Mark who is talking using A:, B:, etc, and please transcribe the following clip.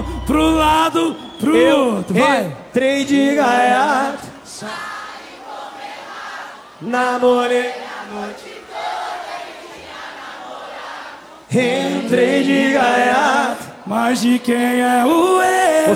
A: um pro lado, pro outro. Vai!
B: Entrei de gaiato, namorei a noite toda. Entrei de gaiato,
A: Mas de quem é o erro?